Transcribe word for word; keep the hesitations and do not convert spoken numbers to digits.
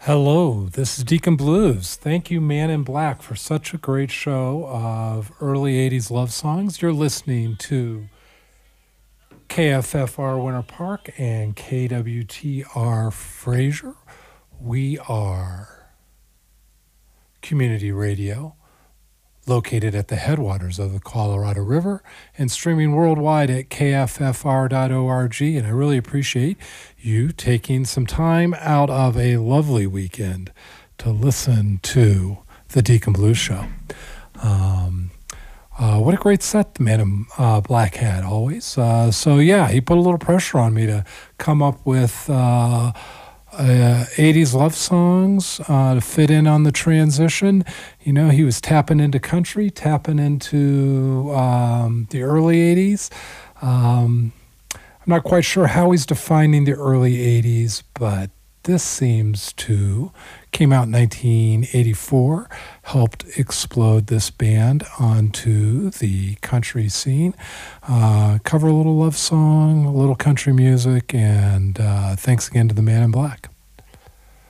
Hello, this is Deacon Blues. Thank you, Man in Black, for such a great show of early eighties love songs. You're listening to K F F R Winter Park and K W T R Fraser. We are community radio located at the headwaters of the Colorado River and streaming worldwide at K F F R dot org. And I really appreciate you taking some time out of a lovely weekend to listen to the Deacon Blues Show. Um, uh, what a great set the Man in uh, Black had always. Uh, so yeah, he put a little pressure on me to come up with uh, Uh, eighties love songs uh, to fit in on the transition. You know, he was tapping into country, tapping into um, the early eighties. Um, I'm not quite sure how he's defining the early eighties, but this seems to, came out in nineteen eighty-four, helped explode this band onto the country scene. Uh, cover a little love song, a little country music, and uh, thanks again to the Man in Black.